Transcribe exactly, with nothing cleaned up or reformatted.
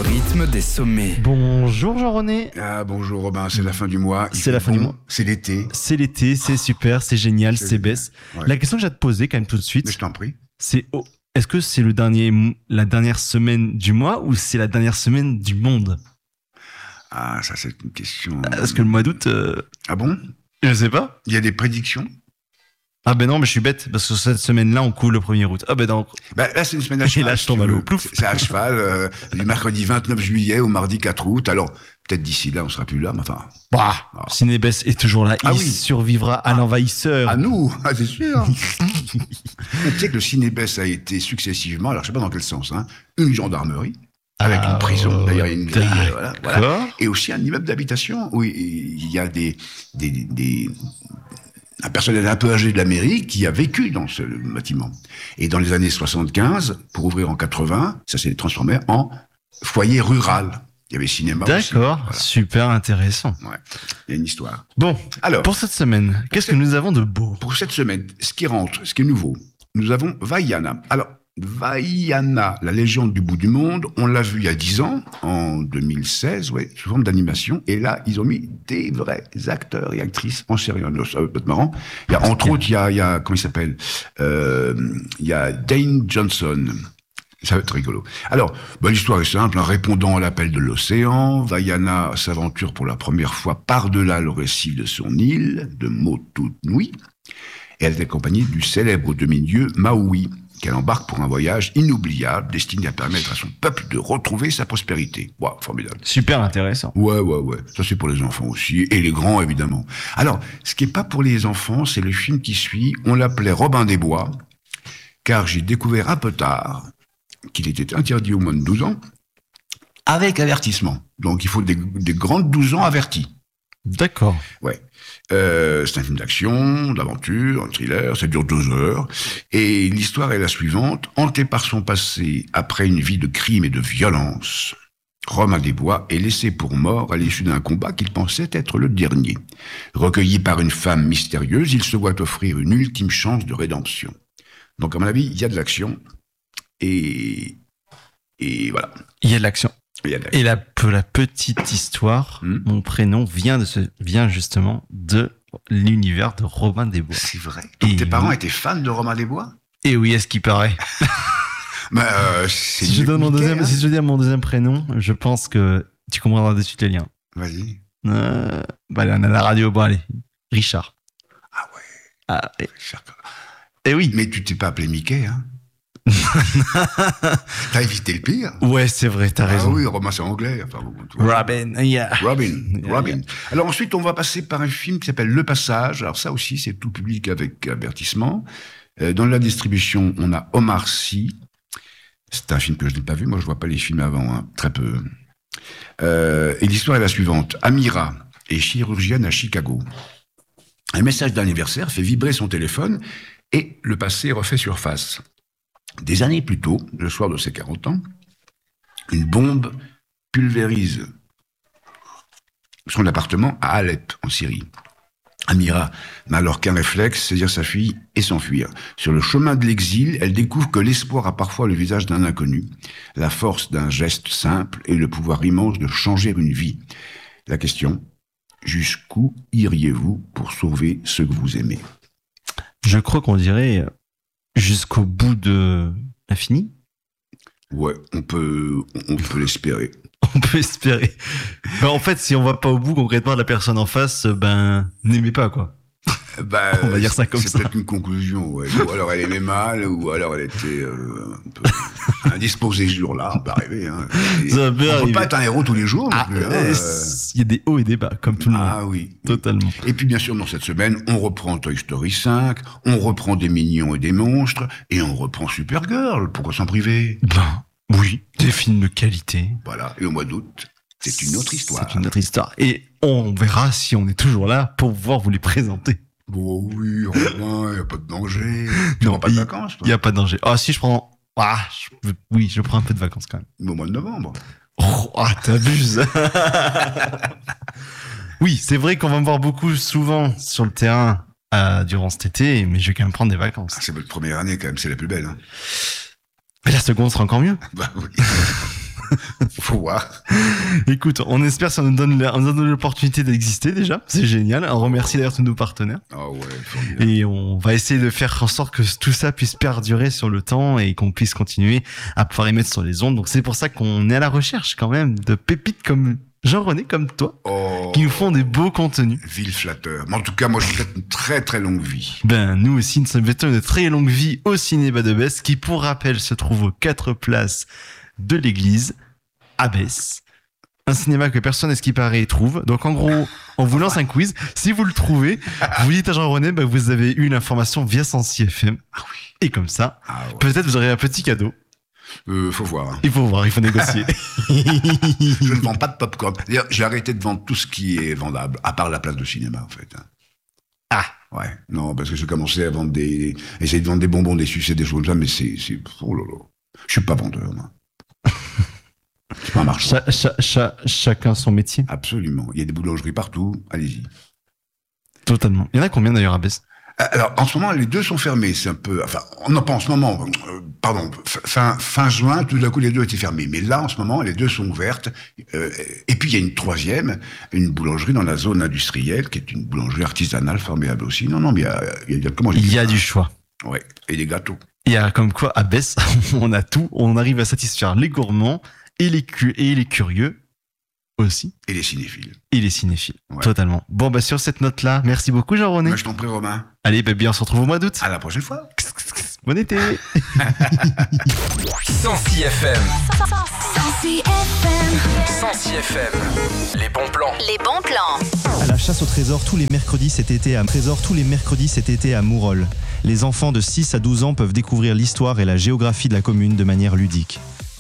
rythme des sommets. Bonjour Jean-René. Ah bonjour Robin, c'est la fin du mois. Il C'est la fait fin bon, du mois. C'est l'été. C'est l'été, c'est super, c'est génial, C'est c'est génial. baisse. Ouais. La question que j'ai à te poser quand même tout de Mais suite, je t'en prie. c'est oh, est-ce que c'est le dernier, mo- la dernière semaine du mois ou c'est la dernière semaine du monde? Ah ça c'est une question. Parce que le mois d'août, euh, Ah bon? je sais pas. Il y a des prédictions? Ah ben non, mais je suis bête parce que cette semaine-là, on coule le premier août. Ah ben non. Bah, là c'est une semaine à Et cheval. là, je si tombe tu à l'eau. veux. Plouf. C'est c'est à cheval, euh, du mercredi vingt-neuf juillet au mardi quatre août. Alors peut-être d'ici là on sera plus là, mais enfin. Bah, Ah. Cinébès est toujours là. Ah Il oui. survivra à l'envahisseur. À nous, ah, c'est sûr. Mais tu sais que le Cinébès a été successivement, alors je sais pas dans quel sens, hein, une gendarmerie. Avec Ah, une prison, d'ailleurs il y a une grille, euh, voilà, voilà. D'accord. Et aussi un immeuble d'habitation où il y a des, des, des, un personnel un peu âgé de la mairie qui a vécu dans ce bâtiment. Et dans les années soixante-quinze, pour ouvrir en quatre-vingts, ça s'est transformé en foyer rural. Il y avait cinéma aussi. D'accord, Voilà. super intéressant. Ouais, il y a une histoire. Bon, Alors, pour cette semaine, qu'est-ce que nous avons de beau? pour cette semaine, ce qui rentre, ce qui est nouveau, nous avons Vaiana. Alors, Vaiana, la légende du bout du monde, on l'a vu il y a dix ans, en deux mille seize, ouais, sous forme d'animation. Et là, ils ont mis des vrais acteurs et actrices en série. Alors, ça va être marrant. Il y a, entre autres, il y a, il y a, comment il s'appelle? Euh, il y a Dane Johnson. Ça va être rigolo. Alors, bah, l'histoire est simple. En répondant à l'appel de l'océan, Vaiana s'aventure pour la première fois par-delà le récif de son île, de Motu Nui. Et elle est accompagnée du célèbre demi-dieu Maui, qu'elle embarque pour un voyage inoubliable destiné à permettre à son peuple de retrouver sa prospérité. Waouh, formidable. Super intéressant. Ouais, ouais, ouais. Ça, c'est pour les enfants aussi. Et les grands, évidemment. Alors, ce qui est pas pour les enfants, c'est le film qui suit. On l'appelait Robin des Bois, car j'ai découvert un peu tard qu'il était interdit aux moins de douze ans, avec avertissement. Donc, il faut des, des grandes douze ans avertis. D'accord. Ouais. Euh, c'est un film d'action, d'aventure, un thriller, ça dure deux heures. Et l'histoire est la suivante. Hanté par son passé, après une vie de crime et de violence, Romain Desbois est laissé pour mort à l'issue d'un combat qu'il pensait être le dernier. Recueilli par une femme mystérieuse, il se voit offrir une ultime chance de rédemption. Donc, à mon avis, il y a de l'action. Et, et voilà. Il y a de l'action. Il y a de l'action. Et la, pe- la petite histoire, Hmm. mon prénom vient de ce, vient justement de l'univers de Robin des Bois. C'est vrai. Donc, Et tes parents oui. étaient fans de Romain Desbois? Et oui, est-ce qu'il paraît? Bah, euh, c'est Si je mieux donne que mon Mickey, deuxième, hein. si je dis mon deuxième prénom, je pense que tu comprendras de suite les liens. Vas-y. Euh, bah, allez, on a la radio. Bon, allez. Richard. Ah ouais. Ah, et, Cher- et oui. Mais tu t'es pas appelé Mickey, hein? T'as évité le pire. Ouais, c'est vrai, t'as Ah raison. oui, Romain c'est anglais. Enfin, bon, tu vois. Robin, yeah. Robin, Yeah, Robin. yeah. Alors ensuite, on va passer par un film qui s'appelle Le Passage. Alors ça aussi, c'est tout public avec avertissement. Euh, dans la distribution, on a Omar Sy. C'est un film que je n'ai pas vu. Moi, je vois pas les films avant, hein, très peu. Euh, et l'histoire est la suivante. Amira est chirurgienne à Chicago. Un message d'anniversaire fait vibrer son téléphone et le passé refait surface. Des années plus tôt, le soir de ses quarante ans, une bombe pulvérise son appartement à Alep, en Syrie. Amira n'a alors qu'un réflexe, saisir sa fille et s'enfuir. Sur le chemin de l'exil, elle découvre que l'espoir a parfois le visage d'un inconnu, la force d'un geste simple et le pouvoir immense de changer une vie. La question, jusqu'où iriez-vous pour sauver ceux que vous aimez? Je crois qu'on dirait jusqu'au bout de l'infini. Ouais, on peut, on peut l'espérer. On peut espérer. Ben, en fait, si on va pas au bout concrètement de la personne en face, ben, n'aimez pas, quoi. Bah, On va dire ça comme c'est ça. peut-être une conclusion, ouais. Ou alors elle aimait mal, ou alors elle était euh, un peu indisposée ce jour-là, on peut arriver. Hein. Et Ça peut on peut arriver. pas être un héros tous les jours. non Ah, plus, hein, euh, euh. il y a des hauts et des bas, comme tout le monde. Ah oui. Totalement. Et puis bien sûr, dans cette semaine, on reprend Toy Story cinq, on reprend des mignons et des monstres, et on reprend Supergirl, pourquoi s'en priver? Ben, oui, des films de qualité. Voilà, et au mois d'août, c'est une autre histoire. C'est une autre histoire. Et on verra si on est toujours là pour pouvoir vous les présenter. Bon oui, Robin, il n'y a pas de danger. Tu Non, prends pas de il- vacances, Il toi? n'y a pas de danger. Ah, si je prends. Ah, je- oui, je prends un peu de vacances quand même. Au mois de novembre. Oh, ah, t'abuses. Oui, c'est vrai qu'on va me voir beaucoup souvent sur le terrain euh, durant cet été, mais je vais quand même prendre des vacances. Ah, c'est votre première année quand même, c'est la plus belle. Hein. Mais la seconde sera encore mieux. Bah oui. Faut voir. Écoute, on espère que ça nous donne, la- on nous donne l'opportunité d'exister déjà. C'est génial. On remercie d'ailleurs tous nos partenaires. Ah ouais, formidable. Et on va essayer de faire en sorte que tout ça puisse perdurer sur le temps et qu'on puisse continuer à pouvoir émettre sur les ondes. Donc c'est pour ça qu'on est à la recherche quand même de pépites comme Jean-René, comme toi, Oh, qui nous font des beaux contenus. ville flatteur. Mais en tout cas, moi, je vous souhaite une très très longue vie. Ben, nous aussi, nous souhaitons une très longue vie au cinéma de Besse, qui, pour rappel, se trouve aux quatre places de l'église, à Besse. Un cinéma que personne, à ce qui paraît, trouve. Donc, en gros, on vous lance un quiz. Si vous le trouvez, vous dites à Jean-René, ben, vous avez eu l'information via Sensi F M. Ah oui. Et comme ça, Ah ouais. peut-être vous aurez un petit cadeau. Euh, faut voir. Il faut voir, il faut négocier. Je ne vends pas de popcorn. D'ailleurs, j'ai arrêté de vendre tout ce qui est vendable, à part la place de cinéma, en fait. Ah. Ouais. Non, parce que j'ai commencé à vendre des, essayer de vendre des bonbons, des sucés, des choses comme ça, mais c'est, c'est, oh là là. Je suis pas vendeur, moi. C'est pas un marchand. Cha- cha- cha- chacun son métier. Absolument. Il y a des boulangeries partout. Allez-y. Totalement. Il y en a combien d'ailleurs à Besse? Alors, en ce moment, les deux sont fermés. C'est un peu, enfin, non pas en ce moment, euh, pardon, fin, fin juin, tout d'un coup, les deux étaient fermés. Mais là, en ce moment, les deux sont ouvertes. Euh, et puis, il y a une troisième, une boulangerie dans la zone industrielle, qui est une boulangerie artisanale formidable aussi. Non, non, mais il y a, il y a comment Il y a du choix. Ouais, et des gâteaux. Il y a comme quoi à Besse, on a tout. On arrive à satisfaire les gourmands et les, cu- et les curieux aussi. Et les cinéphiles. Et les cinéphiles. Ouais. Totalement. Bon, bah, sur cette note-là, merci beaucoup, Jean-René. Moi, je t'en prie, Romain. Allez, bah, bien, on se retrouve au mois d'août. À la prochaine fois. Bon été. Sensi F M. Sensi F M. Sensi F M. Les bons plans. Les bons plans. À la chasse au trésor tous les mercredis cet été à Trésor tous les mercredis cet été à Mourol. Les enfants de six à douze ans peuvent découvrir l'histoire et la géographie de la commune de manière ludique.